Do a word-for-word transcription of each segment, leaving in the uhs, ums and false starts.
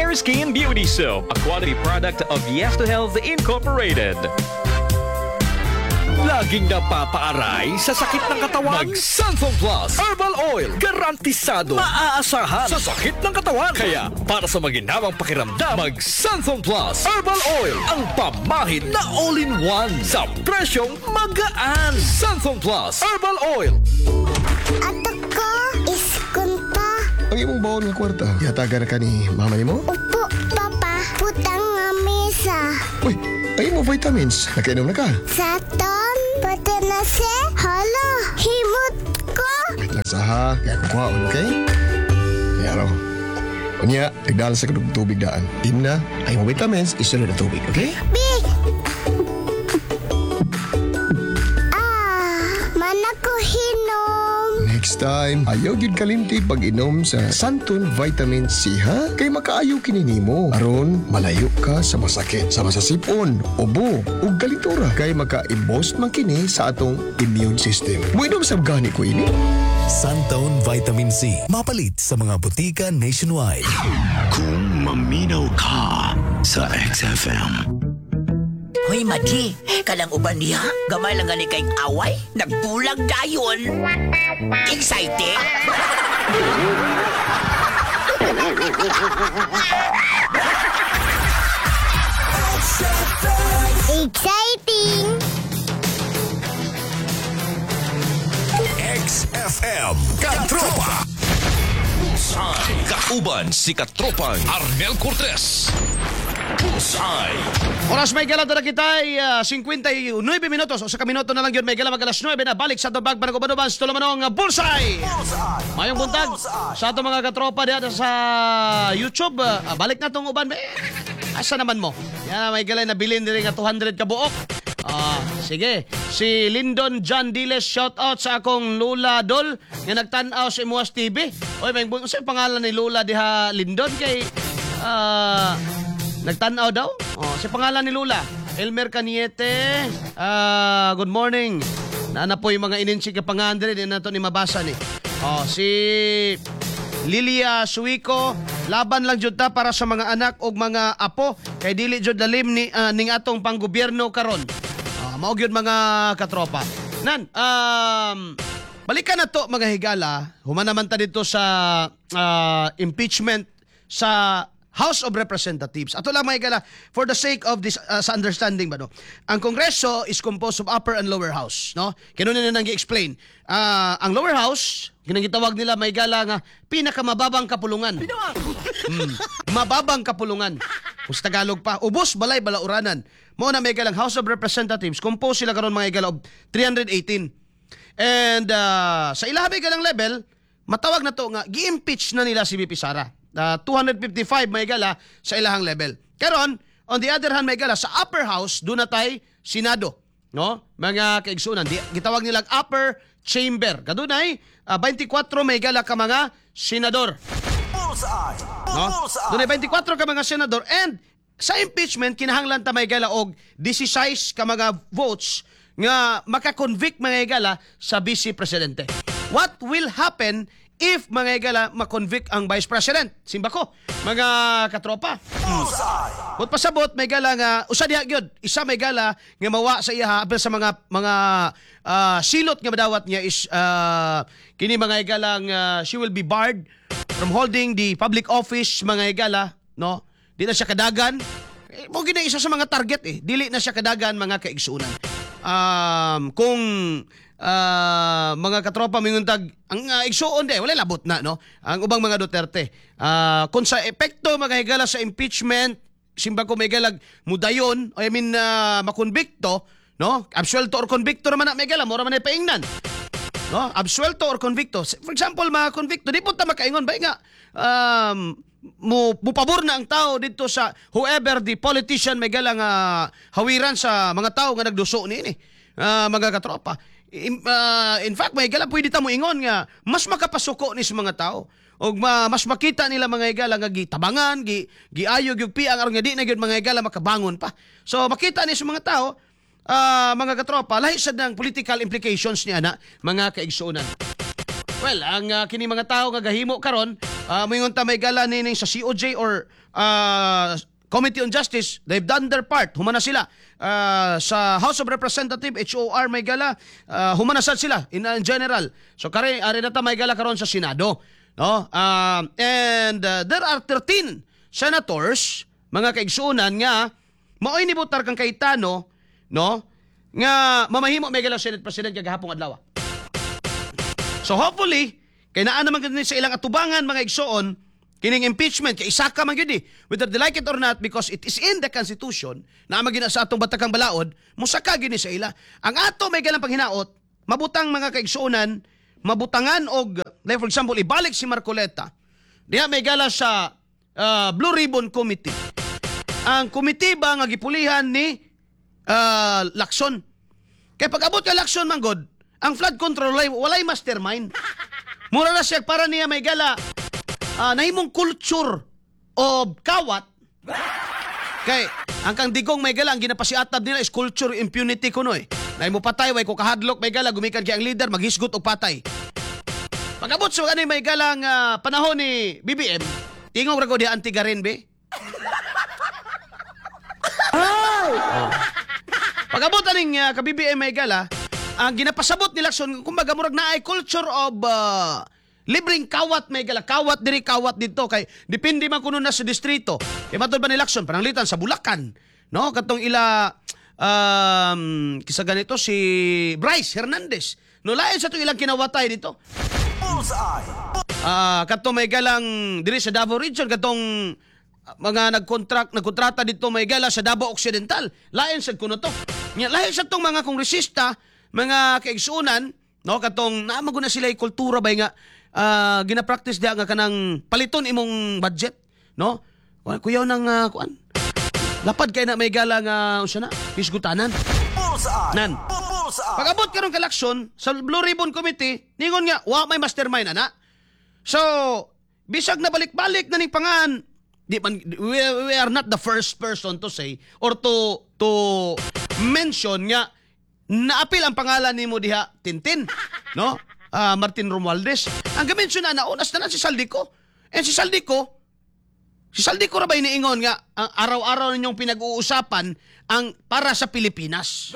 Hair, Skin, Beauty Soap, a quality product of Yes to Health Incorporated. Laging napapaaray sa sakit ng katawan? Mag-Santhol Plus Herbal Oil. Garantisado. Maaasahan sa sakit ng katawan. Kaya, para sa maginawang pakiramdam, mag-Santhol Plus Herbal Oil. Ang pamahid na all-in-one sa presyong magaan. Santhol Plus Herbal Oil. Ato ko, iskun pa. Ang imong baon nga kwarta, yataga na ka ni mama ni mo? Upo, papa, putang nga mesa. Uy, ay mo vitamins. Nakainom na ka. Saton, pati na si, hala, himot ko. Wait lang sa ha. Kaya kukuhaon, okay? Kaya raw. Unya, nagdala sa kadug tubig daan. Im na, ay mo vitamins, isunod na tubig, okay? Bi! Ah, mana ko hinom. Next time, ayaw yun kalimti pag-inom sa Santon Vitamin C, ha? Kay makaayaw kinini mo. Aron, malayo ka sa masakit, sa masasipon, ubo, o galitura. Kay maka-imbost man kini sa atong immune system. Muinom sa gani ko ini. Santon Vitamin C. Mapalit sa mga butika nationwide. Kung maminaw ka sa X F M. Hoy, Madi, kalang uban niya, gamay lang gani kayong away, nagbulag dayon. Excited? Exciting! X F M Katropa. Bullseye. Kauban si Katropang Arnel Cortez. Bullseye. Oras may gala na kita ay uh, fifty-nine minutos o sa kaminuto na lang yun may gala mag alas nine na balik sa itong bagbang kumanuban sa tulamanong Bullseye. Mayong buntag sa itong mga katropa diyan sa YouTube. Uh, balik na itong uban. Eh, asa naman mo? Yan may gala na bilin din nga two hundred ka buok. Ah, sige. Si Lyndon John Diles, shout out sa akong Lula Dol nga nagtan-aw sa Imuas T V. Oy, may sa pangalan ni Lula diha Lyndon kay ah nagtan-aw daw. Oh, si pangalan ni Lula, Elmer Caniete. Ah, good morning. Naana po yung mga ininsi ka pangandre din nato ni mabasa ni. Oh, si Lilia Suico, laban lang jud ta para sa mga anak ug mga apo kay dili jud lalim ni uh, ning atong panggobyerno karon. Uh, mao gyud mga katropa. Nan, um balikan na to mga higala. Human naman ta dito sa uh, impeachment sa House of Representatives. Ato lang mga higala, for the sake of this uh, sa understanding ba no. Ang Kongreso is composed of upper and lower house, no? Kinunin na nang gi-explain. Uh, ang lower house, ginagitawag nila may gala nga pinakamababang kapulungan. Hmm, mababang kapulungan. Kung sa Tagalog pa, ubos balay balauranan. Mo na may galang House of Representatives, composed sila karon mga gala of three hundred eighteen. And uh, sa ilaha may galang level, matawag na to nga gi-impeach na nila si B P Sara. Uh, two hundred fifty-five may gala sa ilahang level. Karon, on the other hand may gala sa upper house, doon na tay Senado, no? Mga kaigsunan, di, gitawag nilang upper chamber. Kadunay, uh, twenty-four may gala ka mga senador. No? Doon ay twenty-four ka mga senador and sa impeachment kinahanglan ta may gala og sixteen ka mga votes nga maka-convict mga gala sa Vice Presidente. What will happen if mga gala ma-convict ang Vice President? Simba ko, mga katropa. Hmm. But pasabot may gala nga usa diha gyud, isa may gala nga mawa sa iya apil sa mga mga uh, silot nga madawat niya is uh, kini mga gala nga she will be barred from holding the public office mga gala, no? Di na siya kadagan. Eh, mo gina isa sa mga target eh. Dili na siya kadagan mga kaigsunan. Um, kung uh, mga katropa minguntag ang uh, igsuon de wala labot na no ang ubang mga Duterte uh, kung sa epekto mga higala sa impeachment simba ko may galag mudayon o I mean uh, makonbikto no absuelto or convicto naman na may gala mura man ay paingnan no absuelto or convicto for example mga convicto di po ta makaingon ba nga um, mo mupabor na ang tao dito sa whoever the politician may galang uh, hawiran sa mga tao nga nagduso niini uh, mga katropa. In, uh, in fact may gala pwede ta mo ingon nga mas makapasuko ni sa mga tao og ma, mas makita nila mga igala nga gitabangan gi giayog yung piang aron nga di na gyud mga igala makabangon pa. So makita ni sa mga tao uh, mga katropa lahi sad ng political implications niya na mga kaigsuonan. Well, ang uh, kini mga tao nga gahimo karon uh, moingon ta may gala nining sa C O J or uh, Committee on Justice, they've done their part. Humana sila. Uh, sa House of Representatives, H O R may gala, uh, humana sad sila in, uh, in general. So kare ari na ta may gala karon sa Senado, no? Uh, and uh, there are thirteen senators, mga kaigsunan nga maoy ni butar kang Cayetano, no? Nga mamahimo may gala Senate President kagahapon adlaw. So hopefully kay naa naman gani sa ilang atubangan mga igsuon kining impeachment kay isa ka man gyud whether they like it or not because it is in the Constitution na magina sa atong batakang balaod musaka gini sa ila. Ang ato may galang panghinaot mabutang mga kaigsuonan mabutangan og like for example ibalik si Marcoleta diha may gala sa uh, Blue Ribbon Committee. Ang committee ba nga gipulihan ni uh, Lacson. Kay pag abot ka Lacson manggod ang flood control walay, walay mastermind. Mura na siya para niya may gala uh, nahimong culture of kawat. Kay ang kang digong may gala ang ginapasiatab nila is culture impunity kuno eh. Nahimo patay way ko kahadlok may gala gumikan kay ang leader maghisgot og patay. Pag-abot sa so, may galang uh, panahon ni B B M, tingog ra ko di anti-garin be. Oh. Pag-abot aning uh, ka B B M may gala ang ginapasabot ni Lacson kumbaga murag naay culture of uh, libreng kawat may gala kawat diri kawat dito kay depende man kuno na sa distrito kay matod ba ni Lacson pananglitan sa Bulacan no katong ila um, kisa ganito si Bryce Hernandez no lain sa to ilang kinawatay dito ah uh, katong may galang diri sa Davao region katong mga nagkontract nagkontrata dito may gala sa Davao Occidental lain sa kuno to lain sa tong mga kongresista mga kaigsunan no katong naamag na sila kultura bay nga uh, gina-practice dia nga kanang paliton imong budget no kuyaw nang uh, kuan lapad kay na may gala nga unsa na pisgutanan nan pag-abot karon ka Lacson sa Blue Ribbon Committee ningon nga wa may mastermind ana so bisag na balik-balik na ning pangan di man we, we are not the first person to say or to to mention nga naapil ang pangalan ni mo diha Tintin, no? Uh, Martin Romualdez. Ang gamention na naunas na na si Saldico. And si Saldico, si Saldico ra ba iniingon nga ang araw-araw ninyong pinag-uusapan ang para sa Pilipinas.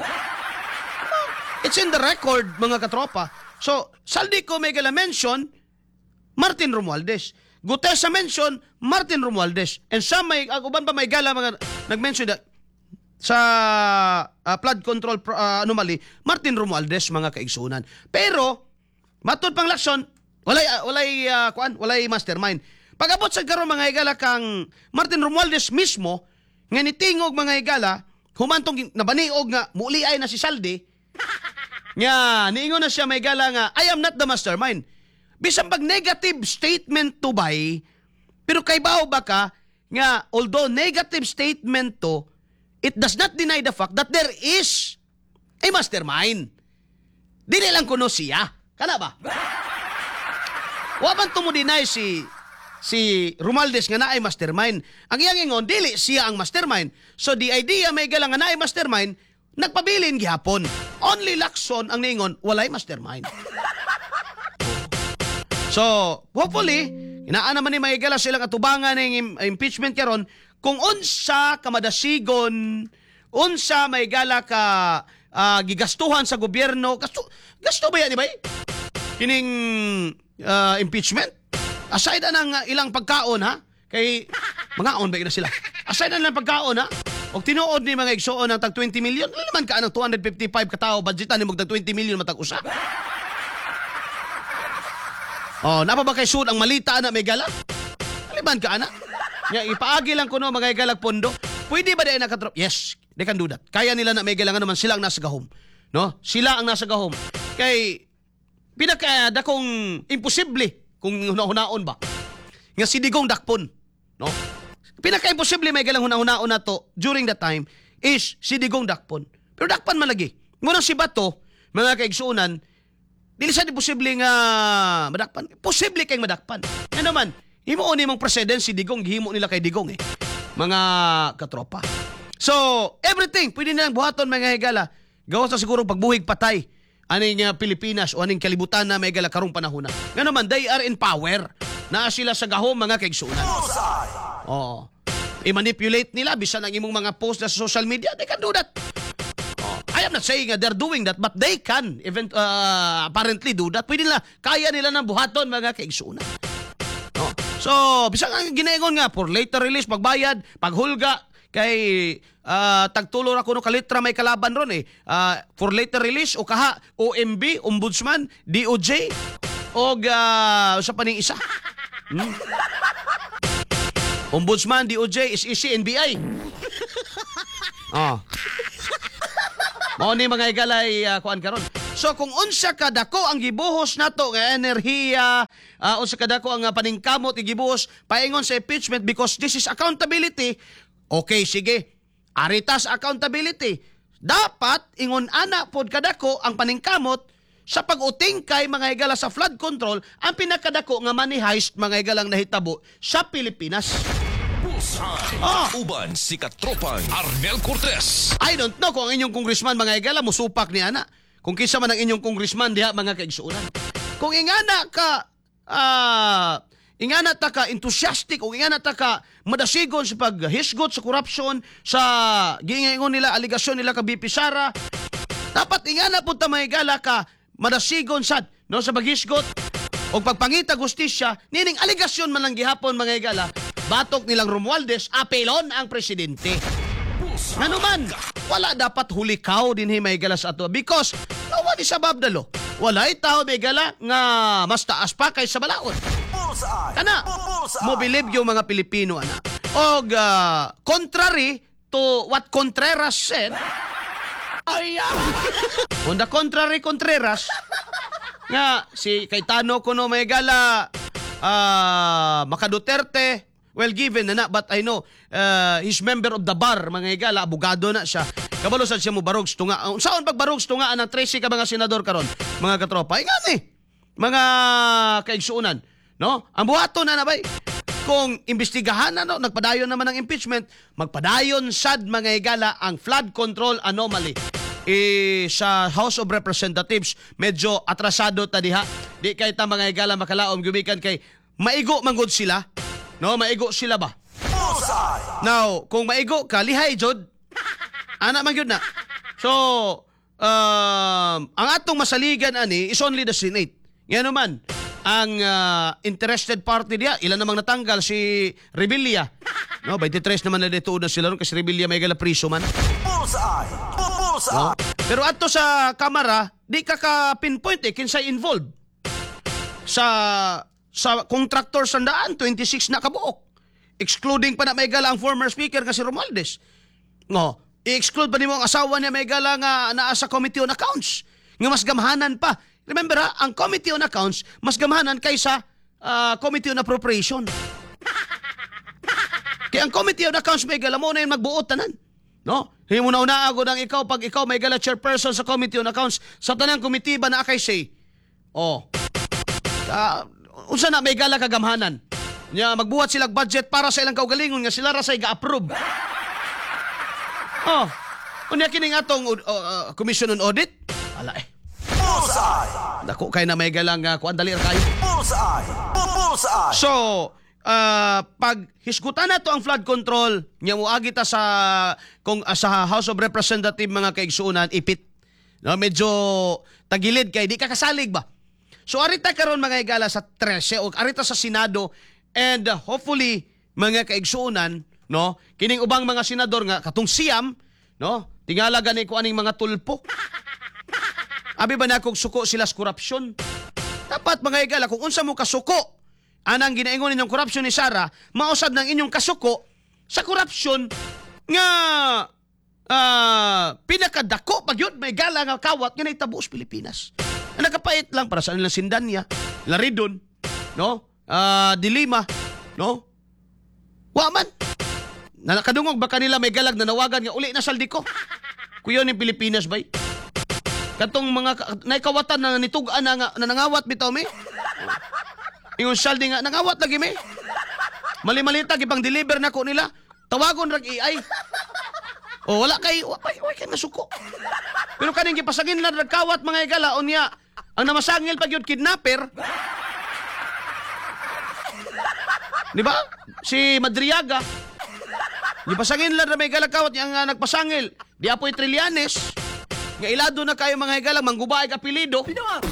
It's in the record, mga katropa. So, Saldico may gala mention, Martin Romualdez. Gutesa mention, Martin Romualdez. And some may, ang uban pa may gala mga nag-mention that sa uh, flood control uh, anomaly, Martin Romualdez mga kaigsunan. Pero matod pang Lacson, walay uh, walay uh, kuan, walay mastermind. Pag-abot sa karon mga higala kang Martin Romualdez mismo nga nitingog mga higala, humantong nabaniog nga muli ay na si Saldi. Nga niingon na siya may higala nga I am not the mastermind. Bisan pag negative statement to bay, pero kay bao ba ka nga although negative statement to it does not deny the fact that there is a mastermind. Dili lang kuno siya. Kana ba? Wa man to mo deny si si Romualdez nga naay mastermind. Ang iyang ingon dili siya ang mastermind. So the idea may galang nga naay mastermind, nagpabilin gihapon. Only Lacson ang niingon walay mastermind. So, hopefully, inaan naman ni Maygala silang atubangan ng impeachment karon kung unsa kamadasigon, unsa may gala ka uh, gigastuhan sa gobyerno, gasto, gasto ba yan, di ba? Kining uh, impeachment? Aside anang uh, ilang pagkaon, ha? Kay, mga on ba na sila? Aside anang pagkaon, ha? O tinuod ni mga igsoon ng tag twenty million, ano naman ka anong two hundred fifty-five katao, budgetan ni mag tag twenty million matag-usa? Oh, napa ba kay sud ang malita na may gala? Aliban ka, ana? Ya, ipaagi lang kuno mga galag pondo. Pwede ba diay nakatrop? Yes, they can do that. Kaya nila na may galangan naman sila ang nasa gahom. No? Sila ang nasa gahom. Kay pinaka dakong imposible kung hunahunaon ba. Nga si Digong dakpon, no? Pinaka imposible may galang hunahunaon na to during that time is si Digong dakpon. Pero dakpan man lagi. Ngunang si Bato, mga kaigsuunan, dili sa di posible nga madakpan. Posible kay madakpan. Nga naman, himuon ni mong presidency Digong, gihimo nila kay Digong eh. Mga katropa. So, everything, pwede nilang buhaton mga higala. Gawas na siguro pagbuhig patay. Aning uh, Pilipinas o aning kalibutan na may higala karong panahon na. Nga naman, they are in power. naa sila sa gahom mga kaigsunan. Oh. I-manipulate nila bisan ang imong mga post na sa social media, they can do that. Oh. I am not saying uh, they're doing that, but they can event, uh, apparently do that. Pwede nila, kaya nila ng buhaton mga kaigsunan. Oh. So, bisan ang ginaingon nga, for later release, pagbayad, paghulga, kay uh, tagtulor ako no kalitra may kalaban ron eh. Uh, for later release, o kaha, O M B, Ombudsman, D O J, o uh, sa paning isa. Hmm? Ombudsman, D O J, S E C, N B I. Oh. Mao ni mga igalay uh, kuan karon. So kung unsa ka dako ang gibuhos nato nga enerhiya, uh, unsa ka dako ang uh, paningkamot gibuhos paingon sa impeachment because this is accountability. Okay, sige. Aritas accountability. Dapat ingon ana pod kadako ang paningkamot sa pag-uting kay mga higala sa flood control ang pinakadako nga money heist mga higalang nahitabo sa Pilipinas. Ah. Uban si Katropang Arnel Cortez. I don't know kung ang inyong congressman mga higala musupak ni ana. Kung kisa man ang inyong congressman diha mga kaigsuunan. Kung ingana ka ah uh, ingana ta ka enthusiastic o ingana ta ka madasigon sa paghisgot sa corruption sa gingingon nila aligasyon nila ka B P Sara, dapat ingana pud ta mahigala ka madasigon sad no sa paghisgot o pagpangita gustisya nining aligasyon man lang gihapon mga higala batok nilang Romualdez apelon ang presidente. Ngano man wala dapat hulikaw dinhi mahigala sa ato because no one is above the law. Walay tao mahigala nga mas taas pa kaysa balaod. Kana, mo believe yung mga Pilipino, ana. Og, uh, contrary to what Contreras said, ay, uh, on the contrary, Contreras, nga, si Cayetano kuno may gala, uh, Maka Duterte, well given na na, but I know, uh, he's member of the bar, mga igala, abogado na siya. Kabalo sad siya mo barogs tunga. Uh, saan pag barogs tunga ang trece ka mga senador karon, mga katropa? Ingan eh, mga kaigsuunan. No? Ang buhaton na nabay. Kung imbestigahan na, no, nagpadayon naman ng impeachment, magpadayon sad mga higala ang flood control anomaly. Eh, sa House of Representatives, medyo atrasado ta diha. Di kay ta mga higala makalaom gumikan kay maigo manggod sila. No, maigo sila ba? Now, kung maigo ka, lihay jud. Ana man gyud na. So, um, ang atong masaligan ani is only the Senate. Ngano man, ang uh, interested party diya, ilan namang natanggal si Rebilla. No, twenty-three naman na dito na sila ron kasi Rebilla may gala priso man. No? Pero ato sa kamera, di ka ka-pinpoint eh, kinsay involved. Sa sa contractor sandaan, twenty-six na kabuok. Excluding pa na may gala ang former speaker kasi Romualdez. No, i-exclude pa ni mo ang asawa niya may gala nga naa sa Committee on Accounts. Nga mas gamhanan pa. Remember ha, ang Committee on Accounts mas gamhanan kaysa uh, Committee on Appropriation. Kaya ang Committee on Accounts may gala mo na yung magbuot tanan. No? Hindi mo na unaagod ang ikaw pag ikaw may gala chairperson sa Committee on Accounts sa tanang komitiba na kay say. Oh. Uh, unsa na may gala kagamhanan. Nya magbuhat sila budget para sa ilang kaugalingon nga sila ra say ga-approve. Oh. Unya kining atong uh, uh, Commission on Audit? Ala eh. Dako kay na may galang uh, kuan dali ra kayo. So, uh, pag hisgutan na to ang flood control, nya moagi ta sa kung uh, sa House of Representatives mga kaigsuunan ipit. No, medyo tagilid kay di ka kasalig ba. So arita karon mga igala sa thirteen o arita sa Senado and uh, hopefully mga kaigsuunan, no, kining ubang mga senador nga katong siyam, no, tingala gani ko aning mga tulpo. Abi ba na kung suko sila sa korupsyon? Dapat mga igala, kung unsa mo kasuko, anang ginaingon ninyong korupsyon ni Sara, mausad ng inyong kasuko sa korupsyon nga uh, pinakadako pag yun, may gala nga kawat nga naitabuos Pilipinas. Ang nakapait lang para sa nilang Sindanya, Laridon, no? Uh, Dilima, no? Waman. Na nakadungog ba kanila may galag na nawagan nga uli na saldi ko? Kuyo ni Pilipinas bay? Katong mga naikawatan na nitugan na, na nangawat bitaw mi. Ingon saldi nga nangawat lagi mi. Mali-malita gipang deliver nako nila. Tawagon rag A I. O wala kay wa kay nasuko. Pero kaning gipasagin lang rag kawat mga igala unya ang namasangil pag yun kidnapper. Di ba? Si Madriaga. Di pasangin lang na may galakawat niya nga nagpasangil. Di apoy Trillanes. Nga ilado na kayo mga higalang manggubaig apelido.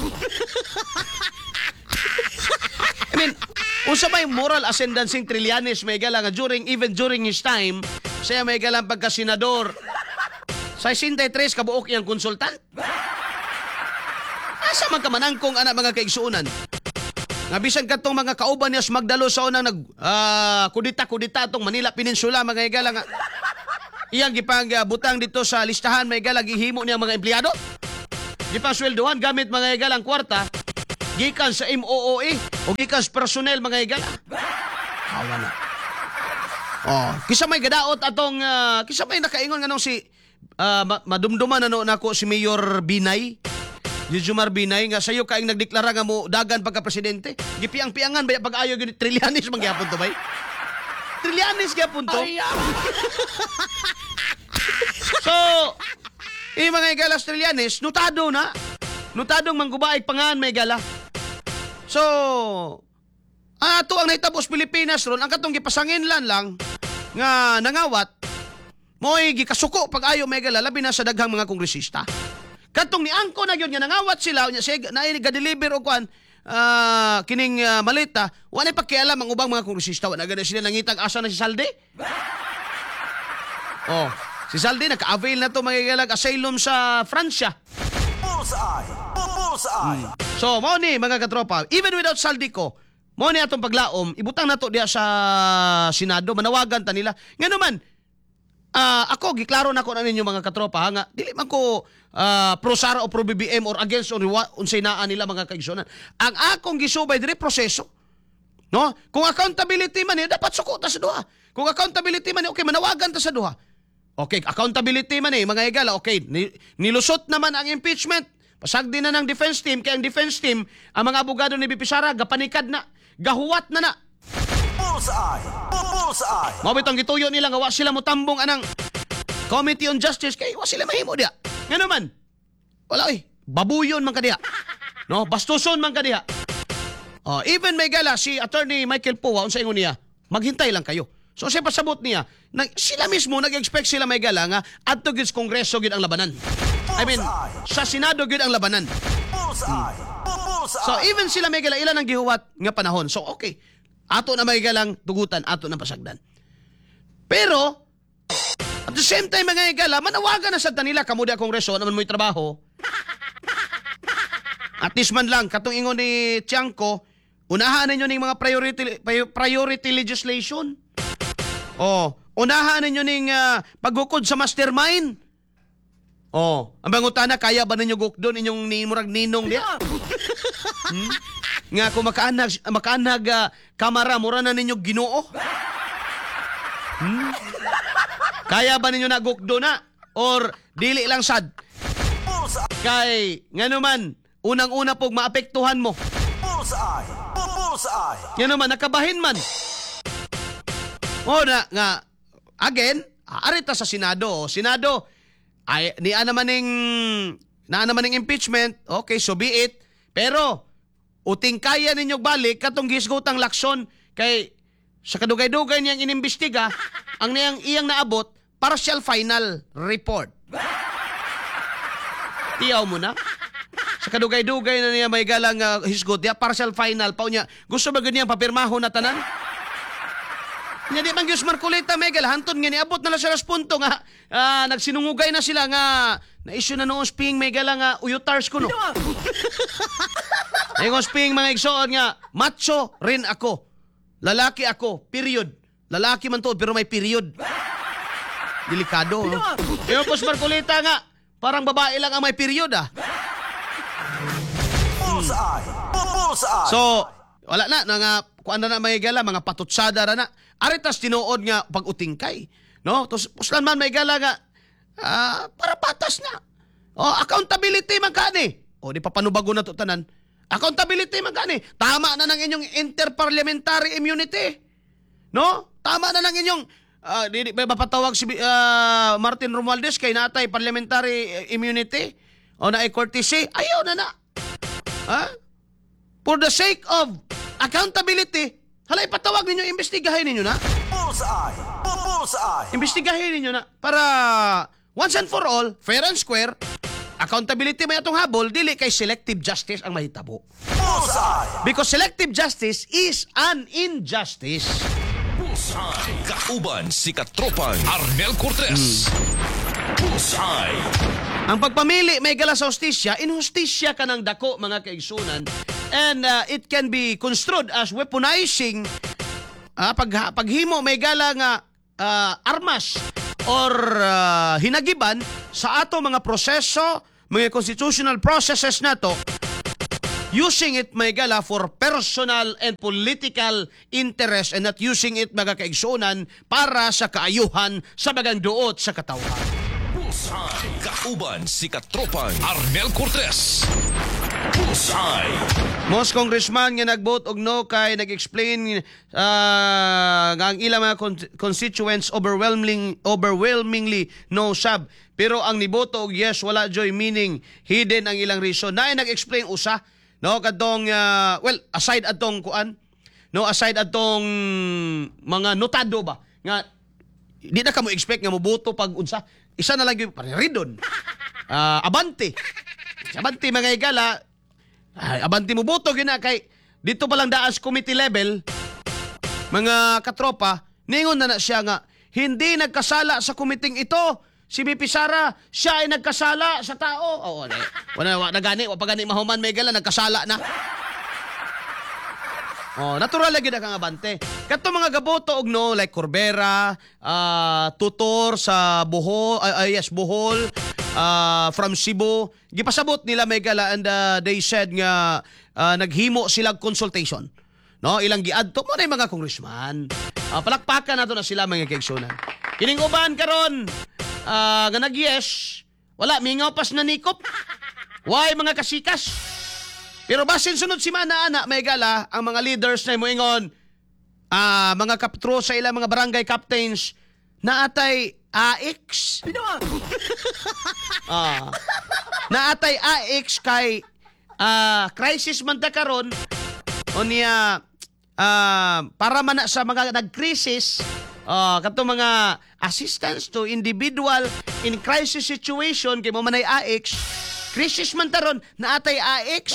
I mean, unsa may moral ascendancing Trillanes may higalang nga during, even during his time, siya may higalang pagka-senador. Sa sixty-three kabuok iyang konsultant. Asa man ka manangkong anak mga kaigsuunan? Nga bisan katong mga kauban niya magdalo sa unang nag uh, kudita-kudita atong Manila Peninsula mga higala nga iyang gipang uh, butang dito sa listahan mga higala gihimo niya mga empleyado. Gipang sweldohan gamit mga higalang kwarta gikan sa M O O E o gikan sa personnel mga higala. Hawa na. Oh, kisa may gadaot atong uh, kisa may nakaingon nganong si uh, madumduman ano nako si Mayor Binay. Jumar Binay nga sayo kaing nagdeklara nga mo dagan pagka-presidente. Gipiang-piangan ba pag-ayo gyud Trillanes mangyapon to bay? Trillanes gyapon to. So, eh mga igalas Trillanes, notado na. Notadong manggubaig pangan may gala. So, ato ang nahitabo sa Pilipinas ron, ang katong gipasangin lan lang nga nangawat mo'y gikasuko pag-ayo may gala labi na sa daghang mga kongresista. Katong ni Angko na yun nga nangawat sila nya siya na ga-deliver og kwan uh, kining uh, malita wala pakialam ang ubang mga kongresista wala gani sila nangitag asa na si Saldi. Oh, si Saldi naka-avail na to magigalag asylum sa Fransya. Hmm. So mo ni mga katropa, even without Saldi ko, mo ni atong paglaom ibutang nato diya sa Senado manawagan ta nila. Ngano man Uh, ako, giklaro na ko na ninyo mga katropa, ha, nga, dili man ko uh, pro Sara o pro B B M or against or unsay naa nila mga kaigsunan. Ang akong gisubay diri proseso. No? Kung accountability man, eh, dapat suko ta sa duha. Kung accountability man, eh, okay, manawagan ta sa duha. Okay, accountability man eh, mga higala, okay, nilusot naman ang impeachment. Pasagdi na ng defense team, kaya ang defense team, ang mga abogado ni B P Sara, gapanikad na, gahuwat na na. Bullseye! Bullseye! Mabitang gituyo nila nga wa sila motambong anang Committee on Justice kay wa sila mahimo dia. Ngano man? Wala oy, babuyon man kadiha. No, bastuson man kadiha. Oh, even may gala si Attorney Michael Powa unsa ingon niya, maghintay lang kayo. So siya pasabot niya, nag, sila mismo nag-expect sila may gala nga adto gid sa Kongreso gid ang labanan. I mean, sa Senado gid ang labanan. Hmm. So even sila may gala ilan ang gihuwat nga panahon. So okay. Ato na may galang tugutan, ato na pasagdan. Pero, at the same time, mga igala, manawagan na sa tanila, kamudi akong reso, naman mo'y trabaho. At least man lang, katong ingon ni Tiangco, unahan ninyo ng mga priority, priority legislation. O, unahan ninyo ng uh, paghukod sa mastermind. O, ang bangutana, kaya ba ninyo gukdon inyong nimurag ninong diya? Hmm? Nga kung makaanag, makaanag uh, kamara, mura na ninyo Ginoo? Hmm? Kaya ba ninyo nagukdo na? Or dili lang sad? Kay, nga naman, unang-una pog maapektuhan mo. Nga naman, nakabahin man. O na, nga, again, arita sa Senado. Senado, ay, ni naman ng, na naman ng impeachment, okay, so be it. Pero, uting kaya ninyong balik katong gisgutang laksyon kay sa kadugay-dugay niyang inimbestiga ang niyang iyang naabot partial final report. Tiyaw mo na. Sa kadugay-dugay na niya may galang uh, hisgot niya partial final pa niya. Gusto ba ganyan papirmaho na tanan? Nya di man gyud Marcoleta Megal hanton nga niabot na lang sa punto nga uh, nagsinungugay na sila nga na issue na noong sping Megal nga uyutars ko no. Ayong sping mga igsoon nga, macho rin ako. Lalaki ako, period. Lalaki man to, pero may period. Delikado. No? Yung Pos Marcoleta nga, parang babae lang ang may period ah. Hmm. So, wala na, nga, kung ano na may gala, mga patutsada na na. Aritas tinuod nga pag-utingkay. No? Tapos, puslan man may gala nga, ah, para patas na. O, accountability man ka ni. O, di pa panubago na to tanan. Accountability man gani. Tama na ng inyong interparliamentary immunity. No? Tama na ng inyong uh, di, di, mapatawag si uh, Martin Romualdez kay natay parliamentary immunity o na courtesy. Ayaw na na. Ha? For the sake of accountability, Hala, ipatawag ninyo, imbestigahin ninyo na. Bullseye! Bullseye! Imbestigahin ninyo na para once and for all, fair and square, accountability may atong habol, dili kay selective justice ang mahitabo. Bullseye! Because selective justice is an injustice. Bullseye. Kauban si Katropang Arnel Cortez. Bullseye. Ang pagpamili may gala sa hustisya, inhustisya ka ng dako, mga kaigsunan, and uh, it can be construed as weaponizing uh, pag, paghimo may gala nga uh, armas or uh, hinagiban sa ato mga proseso, mga constitutional processes nato, using it may gala for personal and political interest and not using it, mga kaigsunan, para sa kaayuhan sa bagang duot sa katawhan. Bullseye. Kauban si Katropang Arnel Cortez. Bullseye. Most congressman nga nag-vote og no kay nag-explain uh, nga ang ilang mga con- constituents overwhelming overwhelmingly no sab. Pero ang niboto og yes wala joy, meaning hidden ang ilang reason. Naay nag-explain usa, no, kadtong uh, well, aside atong kuan, no, aside atong mga notado ba nga di na ka mo expect nga moboto pag unsa. Isa na lang yung pareridon. Uh, abante. Abante mga igala. Ay, abante mo boto yun na kay dito pa lang daas committee level, mga katropa, ningon na na siya nga hindi nagkasala sa kumiting ito. Si B P Sara, siya ay nagkasala sa tao. Oo, wala, wala na gani, wala pa gani mahuman may gala, nagkasala na. Oh, natural lagi na kang abante. Kato mga gaboto og no, like Corbera, uh, tutor sa Bohol, uh, uh, yes, Bohol, uh, from Cebu. Gipasabot nila may gala and uh, they said nga uh, naghimo sila consultation. No, ilang giadto mo na yung mga congressman. Uh, palakpakan nato na sila mga kaigsunan. Kining uban karon, uh, nga nag-yes, wala mingaw pas na nikop. Why mga kasikas? Pero basin sunod si Mana ana may gala ang mga leaders na moingon, ah uh, mga kapitro sa ilang mga barangay captains naatay A X. ah naatay A X kay uh, crisis man ta karon o niya uh, para man na sa mga nag-crisis, uh, kato mga assistance to individual in crisis situation kay mo manay A X. Crisis man taron naatay A X.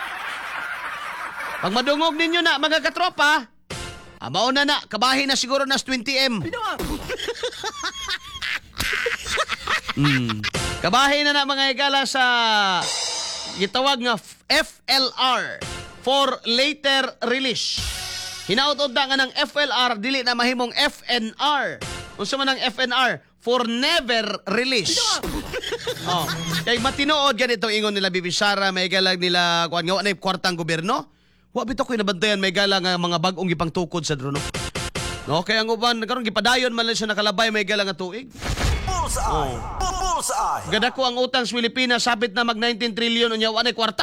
Pag madungog ninyo na mga katropa, amaw na na, kabahin na siguro nas twenty M. mm. Kabahin na na mga igala sa gitawag nga F L R, for later release. Hinaut-od nga ng F L R, dili na mahimong F N R. Unsa man ang F N R? For never release. Oh, kay matinood ganito ingon nila B P Sara, may galag nila kuan nga na kwartang gobyerno. Wa bitaw koy nabantayan may gala nga mga bag-ong gipangtukod sa drono. No, kay ang uban karon gipadayon man lang siya nakalabay may gala nga tuig. Bullseye! Bullseye! Gada ko ang utang sa Pilipinas sabit na mag nineteen trillion unya wa nay kwarta.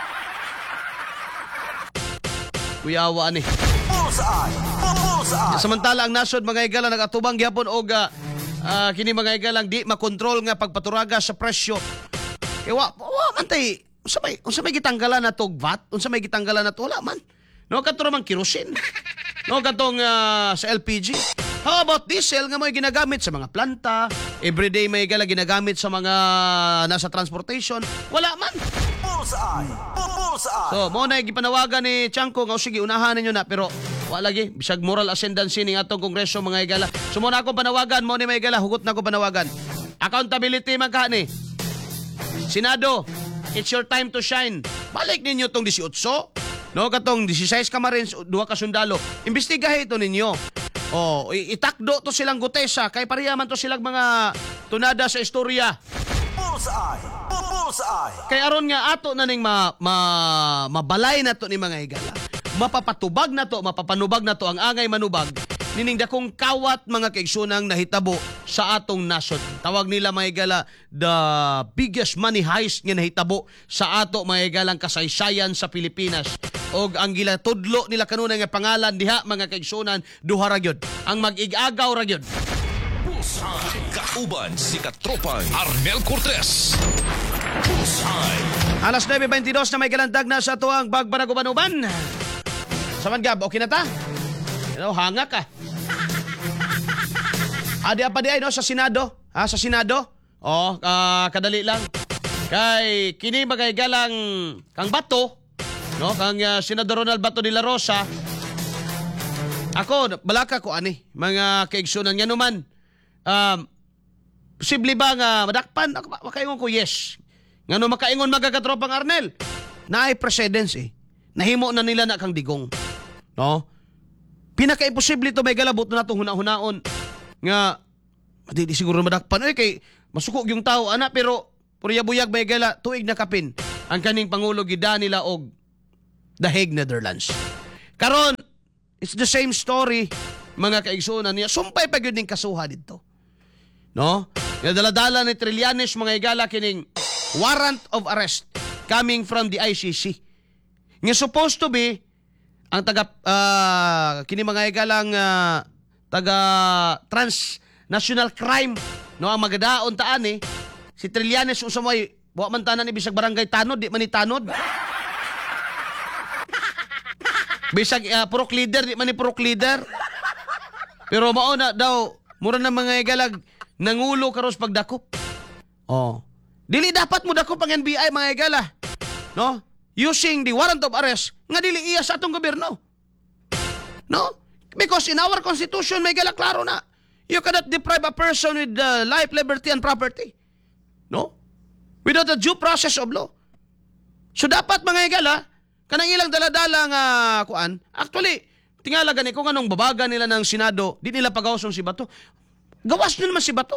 Kuyawa ani. Bullseye! Bullseye! Samantala ang nasod mga igala nagatubang gyapon og uh, kini mga igalang di makontrol nga pagpaturaga sa presyo. Kay wa wa man tay unsa may unsa may gitanggalan na tog V A T, unsa may gitanggalan na to wala man. No kadto man kerosene. No katong uh, sa L P G. How about diesel nga may ginagamit sa mga planta, everyday may gala ginagamit sa mga nasa transportation, wala man. Bullseye! Bullseye! So, mo na gipanawagan ni Chanko nga sige unahan ninyo na pero wala lagi bisag moral ascendancy ning atong kongreso mga igala. So mo na akong panawagan, mo ni mga igala hugot na akong panawagan. Accountability man kani. Senado, it's your time to shine. Balik ninyo tong eighteen, no, katong sixteen ka Marines, duha ka sundalo. Imbestigahe ito ninyo. Oh, itakdo to silang gutesa kay pariyaman to silang mga tunada sa istorya. Bullseye! Bullseye! Kay aron nga ato na ning ma, ma, mabalay na to ni mga igala. Mapapatubag na to, mapapanubag na to ang angay manubag nining dakong kawat mga kaigsunang nahitabo sa atong nasod. Tawag nila mga igala the biggest money heist nga nahitabo sa ato mga igalang kasaysayan sa Pilipinas. Og ang gila tudlo nila kanunay nga pangalan diha mga kaigsunan duha ra gyud. Ang mag-ig-agaw ra gyud. Bullseye. Kauban si Katropang Arnel Cortez. Bullseye. Alas nine twenty-two na may galandag na sa tuwang bagbanaguban-uban. Saman gab, okay na ta? You know, hanga ka. Adi pa di ay no sa Senado, ha sa Senado. Oh, ah, kadali lang. Kay kini bagay galang kang Bato, no, kang uh, Senador Ronald Bato de la Rosa. Ako balaka ko ani mga kaigsunan nga naman. Um posible ba nga madakpan ako makaingon ko yes. Ngano makaingon magakatropang Arnel. Naay precedence eh. Nahimo na nila na kang digong. No? Pinaka-imposible to may galabot na natong huna-hunaon. Nga, di, di siguro madakpan. Ay, kay masukog yung tao, ana, pero puriyabuyag may gala, tuig na kapin. Ang kaning Pangulo gida nila og The Hague, Netherlands. Karon, it's the same story, mga kaigsunan niya. Sumpay pa yun yung kasuha dito. No? Nga daladala ni Trillanes, mga igala, kining warrant of arrest coming from the I C C. Nga supposed to be ang taga uh, kini mga igalang uh, taga transnational crime no ang magadaon taan eh si Trillanes usa may wa man tanan ni bisag barangay tanod di man ni tanod. Bisag uh, purok leader di man ni purok leader. Pero mao na daw mura na mga igalag nangulo karos pagdakop. Oh. Dili dapat mo dakop ang N B I mga igala. No? Using the warrant of arrest nga dili iya sa atong gobyerno. No? Because in our constitution may gala klaro na. You cannot deprive a person with uh, life, liberty, and property. No? Without a due process of law. So dapat mga igala, kanang ilang daladala nga kuan, actually, tingala gani kung anong babaga nila ng Senado, di nila pagawson si Bato. Gawas na naman si Bato.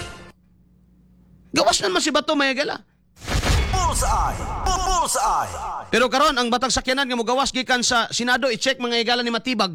Gawas na naman si Bato mga igala. Bullseye! Bullseye! Pero karon ang batang sakyanan nga mogawas gikan sa Senado i-check mga igala ni Matibag.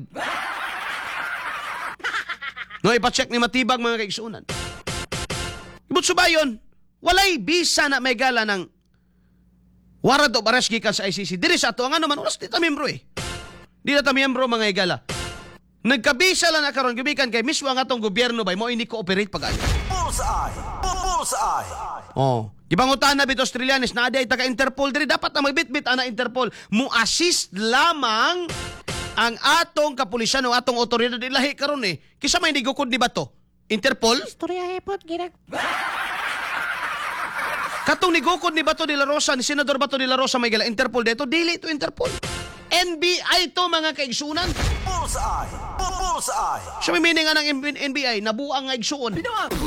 No ipa-check ni Matibag mga kaigsunan. Ibut subayon, walay bisa na may gala ng warrant of arrest gikan sa I C C. Diri sa ato ang ano man ulas di ta miyembro eh. Di na ta miyembro mga igala. Nagkabisa lang na karon gibikan kay mismo ang atong gobyerno bay mo ini cooperate pag-ayo. Bullseye! Bullseye! Oh, gibangutan na bitos Trillanes na aday taga Interpol diri dapat na magbitbit ana Interpol mo assist lamang ang atong kapulisan o atong otoridad ilahi karon eh. Kisa may nigukod di ba to? Interpol? Istorya hepot, ginag... Katong nigukod ni Bato de la Rosa, ni Senador Bato de la Rosa may gala Interpol dito, dili to Interpol. N B I to mga kaigsunan. Bullseye! Bullseye! Siya may meaning nga ng N B I, nabuang nga igsuon.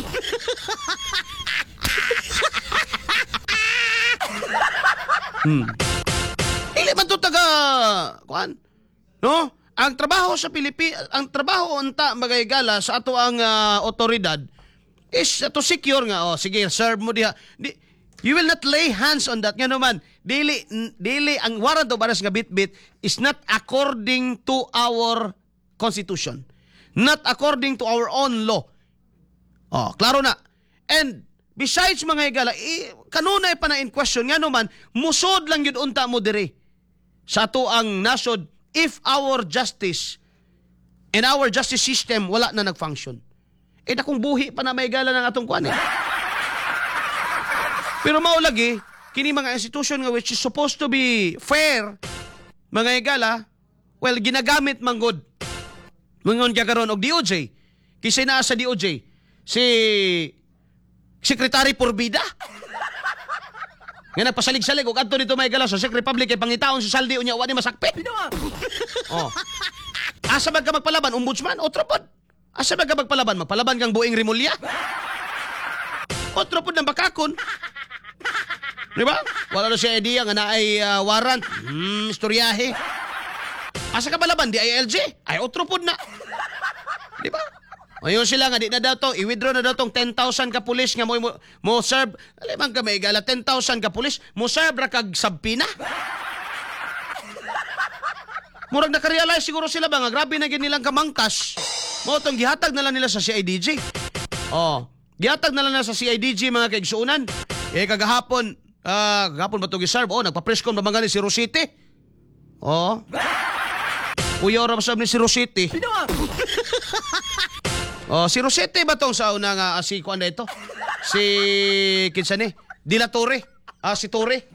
hmm. Dili man to taga, kuan? No? Ang trabaho sa Pilipinas, ang trabaho unta magayagala sa ato ang uh, otoridad is to secure nga, oh, sige, serve mo diha. Di, you will not lay hands on that. Nga naman, dili, dili, ang warrant of arrest nga bit-bit is not according to our constitution. Not according to our own law. Oh, klaro na. And, besides mga higala, i, kanunay pa na in question, nga naman, musod lang yun unta mo diri sa ato ang nasod if our justice and our justice system wala na nag-function. Eh, nakong buhi pa na may gala ng atong kuan eh. Pero maulagi, kini mga institution nga which is supposed to be fair, mga igala, well, ginagamit manggod. Mangon kaya karon og D O J. Kisay naa sa D O J, si Secretary Porbida. Nga nagpasalig-salig og adto dito may gala sa Czech Republic kay pangitaon si saldi unya wa ni masakpit. Oh. Asa ba ka magpalaban ombudsman? Otro pod. Asa ba ka magpalaban? Magpalaban kang Buing Rimulya? Otro pod nang bakakon. Di ba? Wala na siya idea nga naay uh, warrant. Hmm, istoryahe. Asa ka balaban? Di I L J? Ay, otro pod na. Di ba? Ayun sila nga, di na daw to, i-withdraw na daw tong ten thousand ka pulis nga mo, mo, mo serve. Alam ka may gala, ten thousand ka pulis, mo serve ra kag sabpina. Murag nakarealize siguro sila ba nga, grabe na gin nilang kamangkas. Mo tong gihatag na lang nila sa C I D G. Oh, gihatag na lang nila sa C I D G mga kaigsuunan. Eh kagahapon, ah, uh, gahapon ba to gi-serve? Oh, nagpa-presscon ba mga ni si Rosite? Oh. Uyo ra sa ni si Rosite. Oh, si Rosete ba tong sa una nga uh, si kuan ito? Si kinsa ni? Dila Torre. Ah, si Torre.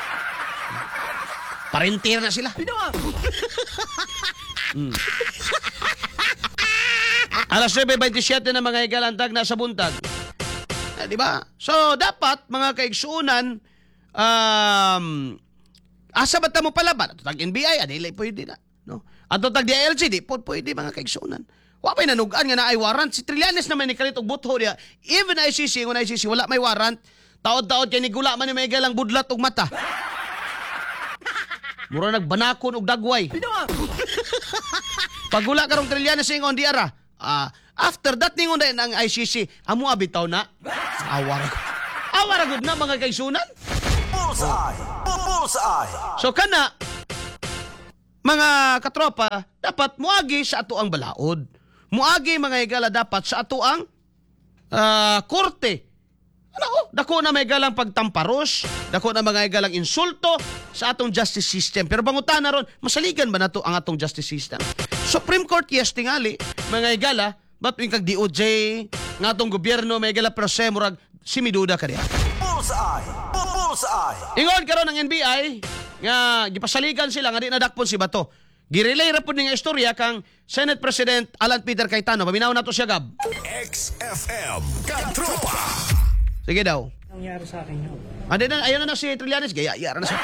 Parentir na sila. mm. Alas nine twenty-seven na mga igalantag na sa buntag. Eh, di ba? So, dapat, mga kaigsuunan, um, asa ba mo palaban? Ato tag N B I, adilay pwede na. No? Ato tag D I L G, di po pwede mga kaigsuunan. Wapay nanugaan nga na ay warrant. Si Trillanes naman ni kalit og butho niya. Even I C C, kung I C C, wala may warrant. Taod-taod kay nigula man ni may galang budlat og mata. Mura nagbanakon og dagway. Pagula karong Trillanes ingon di ara. Ah, after that ningon din ang I C C, amo abitaw na. Awar. Awar gud na mga kaigsunan. Bullseye! Bullseye! So kana mga katropa, dapat muagi sa ato ang balaod. Muagi mga higala dapat sa ato ang uh, korte. Ano? Dako na may galang pagtamparos, dako na mga galang insulto sa atong justice system. Pero bangutan na ron, masaligan ba na to ang atong justice system? Supreme Court, yes, tingali, mga higala, ba't yung kag D O J, ng atong gobyerno, may higala, pero sa murag, simiduda ka diya. Bullseye! Bullseye! Ingon karon ng N B I, nga gipasaligan sila nga di nadakpon si Bato. Girelay ra pud ning istorya kang Senate President Alan Peter Cayetano. Paminaw na to siya, Gab. X F M Katropa. Sige daw. Nangyari sa akin yun. Ande na, ayun na na si Trillanes, gaya-yara na siya.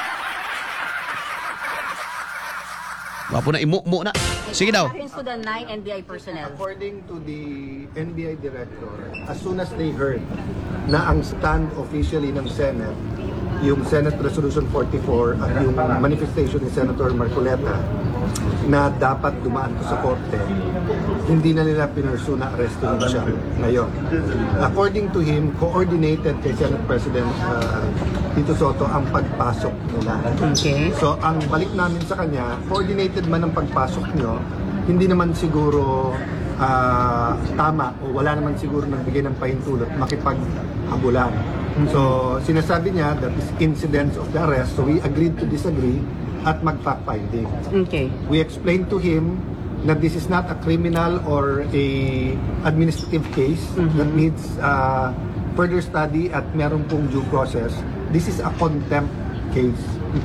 Wapo na, imu-mu na. Sige daw. Happens to the nine N B I personnel. According to the N B I director, as soon as they heard na ang stand officially ng Senate, yung Senate Resolution forty-four at yung manifestation ni Senator Marcoleta na dapat dumaan to sa korte, hindi na nila pinursu na arrestin siya ngayon. According to him, coordinated kay Senate President uh, Tito Soto ang pagpasok nila. Okay. So ang balik namin sa kanya, coordinated man ang pagpasok nyo, hindi naman siguro uh, tama o wala naman siguro nagbigay ng pahintulot makipaghabulan. So sinasabi niya that is incidents of the arrest, so we agreed to disagree at mag-fact finding. Okay. We explained to him that this is not a criminal or a administrative case mm-hmm. that needs uh, further study at meron pong due process. This is a contempt case.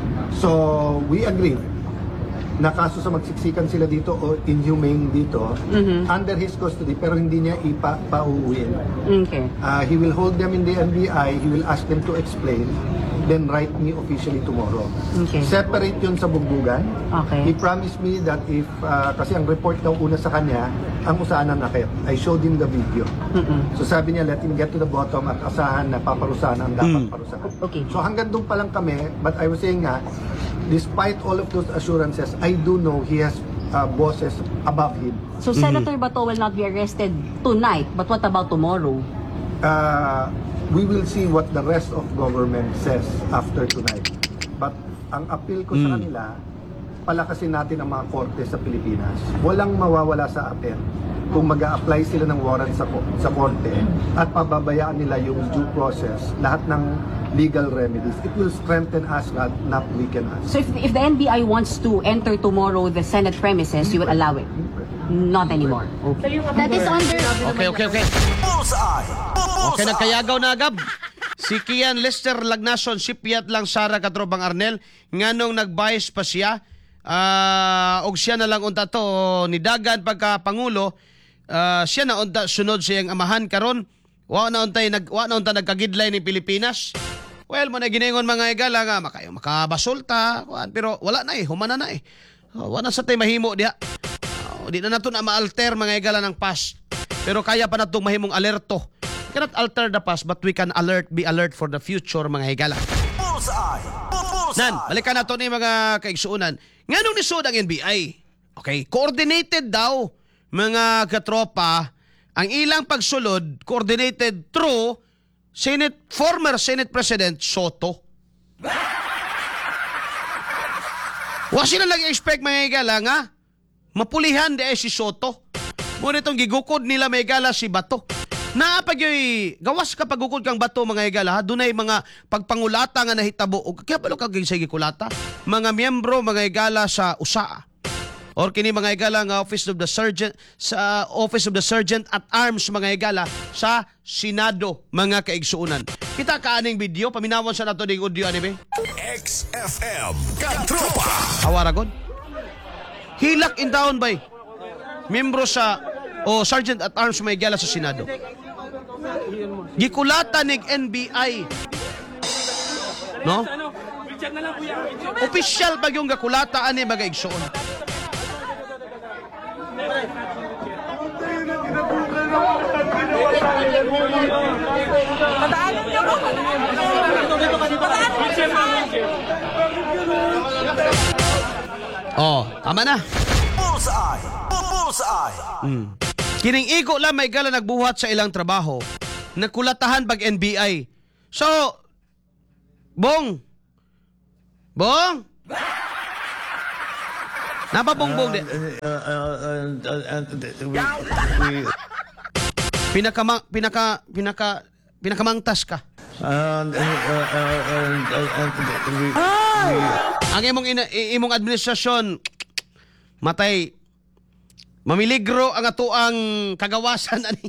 So we agree na kaso sa magsiksikan sila dito o inhumane dito mm-hmm. under his custody pero hindi niya ipa-pauuin. Okay. Uh, he will hold them in the N B I, he will ask them to explain, then write me officially tomorrow. Okay. Separate yun sa bugbugan. Okay. He promised me that if, uh, kasi ang report daw una sa kanya, ang usahan ng nakit. I showed him the video. Mm-mm. So sabi niya, let him get to the bottom at asahan na paparusahan ang dapat Mm. parusahan. Okay. So hanggang doon pa lang kami, but I was saying nga, despite all of those assurances, I do know he has uh, bosses above him. So Senator Bato will not be arrested tonight, but what about tomorrow? Uh, we will see what the rest of government says after tonight. But ang appeal ko sa kanila, palakasin natin ang mga korte sa Pilipinas. Walang mawawala sa atin kung mag-a-apply sila ng warrant sa, sa korte at pababayaan nila yung due process, lahat ng legal remedies. It will strengthen us, not, not weaken us. So if, if the N B I wants to enter tomorrow the Senate premises, you will allow it? Not anymore. Okay. That is under... Okay, okay, okay. Bullseye! Okay, nagkayagaw na, Gab. Si Kian Lester Lagnason, sipyat lang Sara Katrobang Arnel, nganong nagbayis pa siya, uh, og siya na lang unta to, nidagan pagka Pangulo, uh, siya na unta sunod siyang amahan karon, wa na untay nag wa na unta nagkagidlay ni Pilipinas. Well, mo na giningon mga igala nga makayo makabasulta, pero wala na eh, humana na eh. Oh, wala sa tay mahimo diha. Oh, di na nato na ma-alter mga igala ng past. Pero kaya pa natong mahimong alerto. We cannot alter the past, but we can alert, be alert for the future mga higala. Bullseye! Bullseye! Nan, balikan nato ni mga kaigsuunan. Nganong nisod ang N B I? Okay, coordinated daw mga katropa ang ilang pagsulod, coordinated through Senate, former Senate President Soto. Wa sila nag-expect mga higala nga mapulihan di ay si Soto. Muna itong gigukod nila may higala si Bato. Naapag yo'y gawas ka pagukod kang Bato mga higala, dunay mga pagpangulata nga nahitabo o kaya palo kag sa gikulata mga miyembro mga higala sa U S A A or kini mga higala nga Office of the Sergeant sa Office of the Sergeant at Arms mga higala sa Senado mga kaigsuunan. Kita kaaning video paminawan sa nato ding audio anime. X F M Katropa. Awaragon. Hilak in town bay. Membro sa o Sergeant at Arms may gala sa Senado. Gikulata nig N B I. No? Opisyal ba yung gakulata ani mga igsoon? Oh, tama na. Bullseye! Bullseye! Mm. Kining iko lang may gala nagbuhat sa ilang trabaho, nagkulatahan pag N B I. So, Bong! Bong! Napabongbong din. Pinaka pinaka pinaka pinakamangtas ka. Ang imong ina, imong administrasyon matay mamiligro ang atuang kagawasan ani.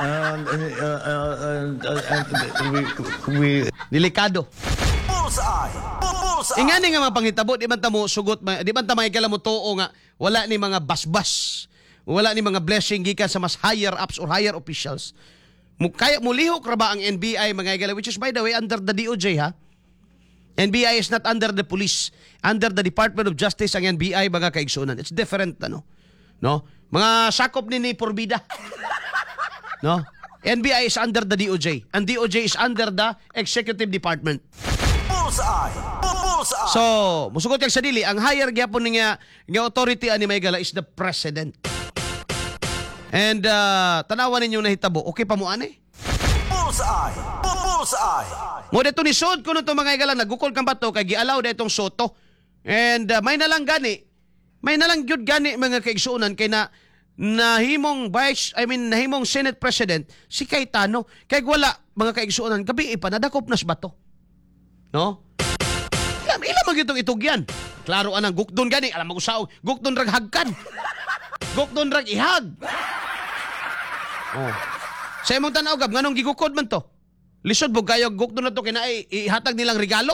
Delikado. Bullseye! Bullseye! Ingani nga mga panghitabo, di man ta mo sugot, di man ta makikala mo tuo nga wala ni mga basbas, wala ni mga blessing gikan sa mas higher ups or higher officials. Kaya mulihok ra ba ang N B I mga igala, which is by the way under the D O J ha. N B I is not under the police, under the Department of Justice ang N B I mga kaigsunan. It's different ano. No? Mga sakop ni ni Porbida. No? N B I is under the D O J and D O J is under the Executive Department. Bullseye! Bullseye! So, musugot kag sa dili, ang higher gyapon nga nga authority ani may gala is the president. And uh, tanawan ninyo nahitabo, okay pa mo ani? Bullseye! Bullseye! Mo dito ni sud kuno to mga igala nagukol kang bato kay gialaw detong Soto. And uh, may nalang gani. May nalang gyud gani mga kaigsuonan kay na nahimong vice, I mean nahimong Senate President si Cayetano. Kay wala mga kaigsuonan gabi pa nadakop nas bato. No? Ila mag itong itugyan. Klaro anang gukdon gani, alam mo usaw, gukdon rag hagkan. Gukdon rag ihag. Oh. Sa imong tanaw gab nganong gigukod man to? Lisod bug kayo gukdon na to kina ay ihatag nilang regalo.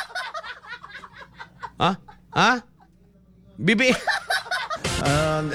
Ha? Ha? Bibi. Ah.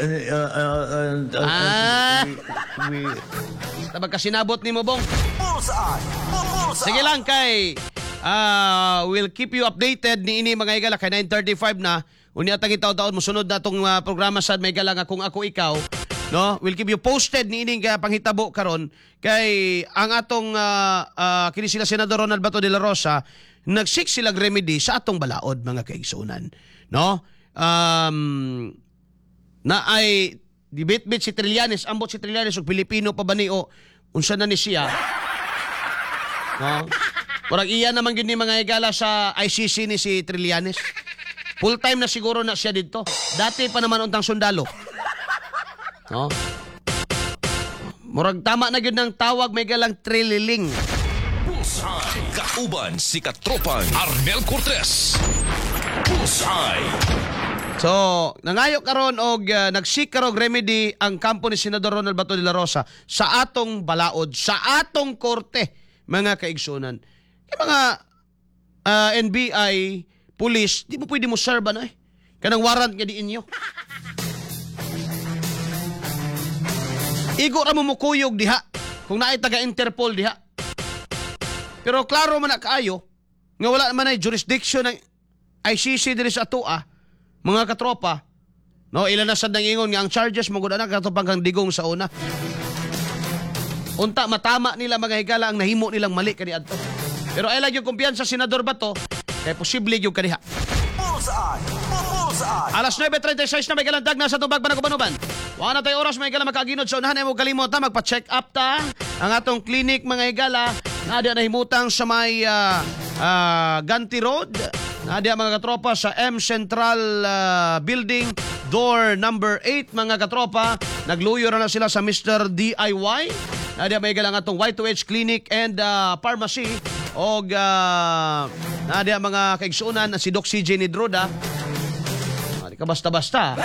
Tabag ka sinabot ni mo, Bong. Bullseye! Bullseye! Sige lang kay uh, we'll keep you updated ni ini mga igala kay nine thirty-five na unya tang itaw-taon mosunod na tong uh, programa sad may igala nga kung ako ikaw no we'll keep you posted ni ining uh, panghitabo karon kay ang atong uh, uh, kini sila Senador Ronald Bato de la Rosa nagsik silang remedy sa atong balaod mga kaigsunan no um na ay dibit-bit si Trillanes ambot si Trillanes ug Pilipino pa ba ni o unsa na ni siya no Murag iya naman gini mga igala sa I C C ni si Trillanes. Full time na siguro na siya dito. Dati pa naman untang sundalo. No? Murag tama na gyud ng tawag may galang trililing. Bullseye! Kauban si katropang Arnel Cortez. Bullseye! So, nangayo karon og uh, nagsik karog remedy ang kampo ni Senador Ronald Bato de la Rosa sa atong balaod, sa atong korte, mga kaigsunan. Yung mga uh, N B I, police, di mo pwede mo serve ano eh. Kanang warrant nga di inyo. Igo ra mo mukuyog diha kung naay taga Interpol diha. Pero klaro man na kaayo nga wala man ay jurisdiction ng I C C diri sa atua, mga katropa. No, ilan na sad nang ingon nga ang charges mo gud ana katopang kang digong sa una. Unta matama nila mga higala ang nahimo nilang mali kaniadto. Pero ay lang yung kumpiyansa sa Senador Bato, kaya posible yung kaniha. Bullseye! Bullseye! Alas nine thirty-six na may galandag na sa tubag Banagubanuban. Wala na tayo oras may galang makaginod sa unahan ay mo kalimot ta, magpa-check up ta ang atong clinic mga higala na diya nahimutang sa may uh, uh, Ganti Road. Na diya mga katropa sa M Central uh, Building, door number eight mga katropa. Nagluyo na sila sa Mister D I Y. Na diya may galang atong Y two H Clinic and uh, Pharmacy. O uh, na diya mga kaigsuunan si Doc C J Nidroda. Di ka basta-basta.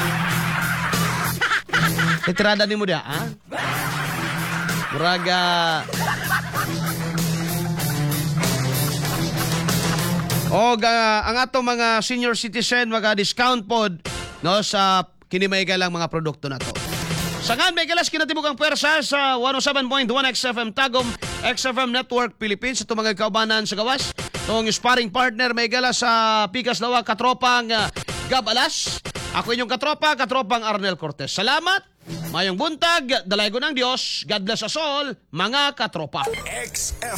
Itirada ni mo diya, ha? Muraga... O uh, ang atong mga senior citizen, mga discount pod no, sa kini may galang mga produkto na to. Sangan may kalas kinatibukang pwersa sa one oh seven point one X F M Tagum, X F M Network Philippines, ito mga kaubanan sa gawas. Itong sparring partner may kalas sa Pikas Lawa, katropang uh, Gabalas. Ako inyong katropa, katropang Arnel Cortez. Salamat, mayong buntag, dalay ko ng Diyos, God bless us all, mga katropa. X F